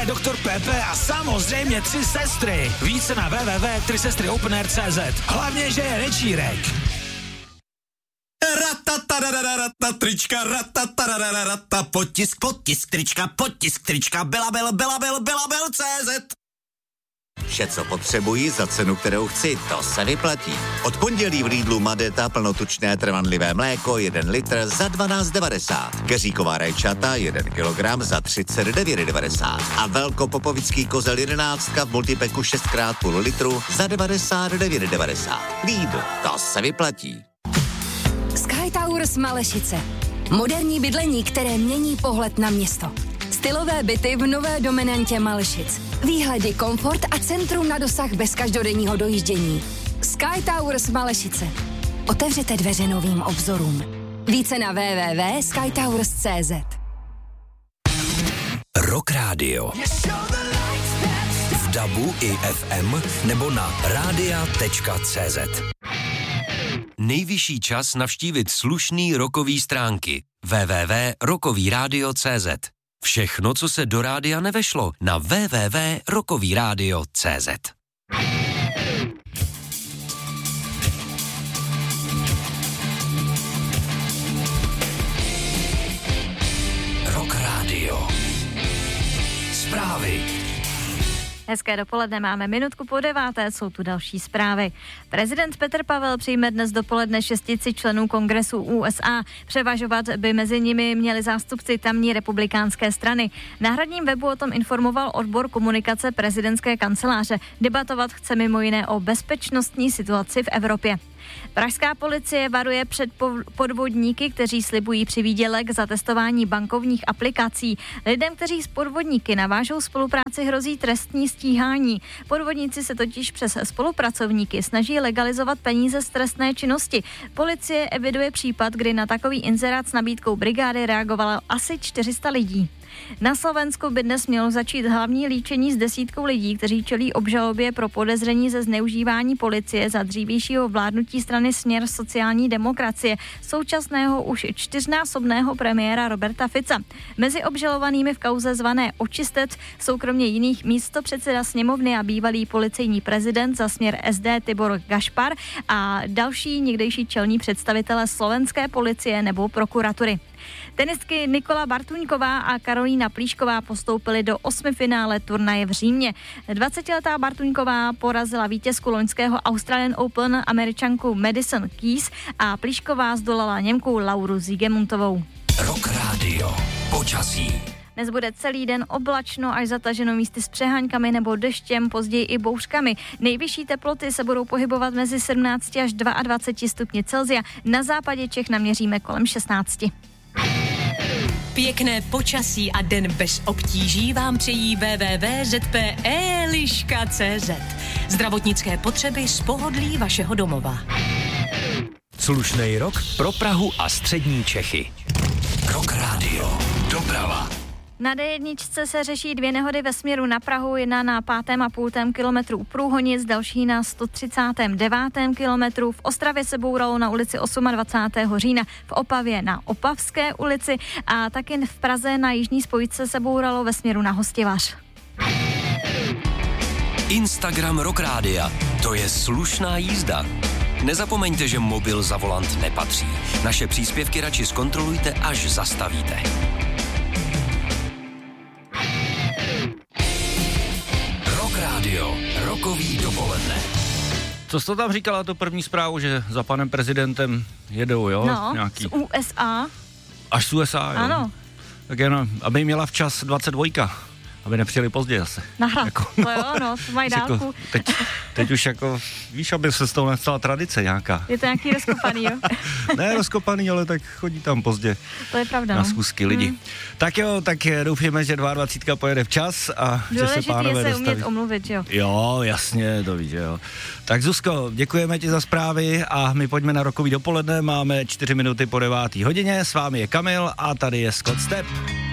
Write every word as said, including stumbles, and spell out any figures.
doktor Pepe a samozřejmě tři sestry. Více na w w w tečka tři sestry open air tečka c z. Hlavně, že je večírek. Ratatarararata, trička, ratatarararata, potisk, potisk, trička, potisk, trička, Belabel, Belabel, Belabel, C Z. Vše, co potřebuji za cenu, kterou chci, to se vyplatí. Od pondělí v Lidlu Madeta plnotučné trvanlivé mléko jeden litr za dvanáct devadesát. Keříková rajčata jeden kilogram za třicet devět devadesát. A velkopopovický kozel jedenáctka v multipeku šest krát půl litru za devadesát devět devadesát. Lidl, to se vyplatí. Sky Towers Malešice. Moderní bydlení, které mění pohled na město. Stylové byty v nové dominantě Malešic. Výhledy, komfort a centrum na dosah bez každodenního dojíždění. Sky Towers Malešice. Otevřete dveře novým obzorům. Více na w w w tečka sky towers tečka c z. Rock Radio. V dabu i F M nebo na radia tečka c z. Nejvyšší čas navštívit slušný rockový stránky w w w tečka rockový rádio tečka c z. Všechno, co se do rádia nevešlo, na w w w tečka rockový rádio tečka c z. Rock Radio. Zprávy. Hezké dopoledne, máme minutku po deváté, jsou tu další zprávy. Prezident Petr Pavel přijme dnes dopoledne šestici členů kongresu U S A. Převažovat by mezi nimi měli zástupci tamní republikánské strany. Na hradním webu o tom informoval odbor komunikace prezidentské kanceláře. Debatovat chce mimo jiné o bezpečnostní situaci v Evropě. Pražská policie varuje před podvodníky, kteří slibují přivýdělek za testování bankovních aplikací. Lidem, kteří s podvodníky navážou spolupráci, hrozí trestní stíhání. Podvodníci se totiž přes spolupracovníky snaží legalizovat peníze z trestné činnosti. Policie eviduje případ, kdy na takový inzerát s nabídkou brigády reagovalo asi čtyři sta lidí. Na Slovensku by dnes mělo začít hlavní líčení s desítkou lidí, kteří čelí obžalobě pro podezření ze zneužívání policie za dřívějšího vládnutí strany Směr sociální demokracie, současného už čtyřnásobného premiéra Roberta Fica. Mezi obžalovanými v kauze zvané Očistec jsou kromě jiných místopředseda sněmovny a bývalý policejní prezident za Směr S D Tibor Gašpar a další někdejší čelní představitelé slovenské policie nebo prokuratury. Tenistky Nikola Bartuňková a Karolína Plíšková postoupily do osmifinále turnaje v Římě. dvacetiletá Bartuňková porazila vítězku loňského Australian Open Američanku Madison Keys a Plíšková zdolala Němku Lauru Siegemuntovou. Rock Radio. Počasí. Dnes bude celý den oblačno až zataženo místy s přeháňkami nebo deštěm, později i bouřkami. Nejvyšší teploty se budou pohybovat mezi sedmnáct až dvacet dva stupni Celsia. Na západě Čech naměříme kolem šestnáct. Pěkné počasí a den bez obtíží vám přejí w w w tečka z p eliška tečka c z. Zdravotnické potřeby z pohodlí vašeho domova. Slušnej rok pro Prahu a střední Čechy. Rock Radio. Doprava. Na D jedna se řeší dvě nehody ve směru na Prahu, jedna na pátém a půltém kilometru u Průhonic, další na sto třicátém devátém kilometru. V Ostravě se bouralo na ulici dvacátého osmého října, v Opavě na Opavské ulici a taky v Praze na jižní spojce se bouralo ve směru na Hostivař. Instagram Rock Rádia. To je slušná jízda. Nezapomeňte, že mobil za volant nepatří. Naše příspěvky radši zkontrolujte, až zastavíte. Rock Radio. Rokový dopoledne. Co jsi to tam říkala, tu první zprávu, že za panem prezidentem jedou, jo? No, nějaký... z U S A. Až z U S A, jo? Ano. Tak jenom, aby měla včas dvacet dva, aby nepřijeli později zase. Nahrad, jako, to jo, no, to mají dálku. Jako, teď, teď už jako, víš, aby se z toho nestala tradice nějaká. Je to nějaký rozkopaný, jo? Ne rozkopaný, ale tak chodí tam pozdě. To je pravda. Na no. schůzky lidi. Hmm. Tak jo, tak doufíme, že dvacet dva pojede včas a důležitý že se pánové je se dostaví. umět omluvit, jo? Jo, jasně, to víš, jo. Tak Zuzko, děkujeme ti za zprávy a my pojďme na rokový dopoledne. Máme čtyři minuty po devátý hodině, s vámi je Kamil a tady je Scott Stepp.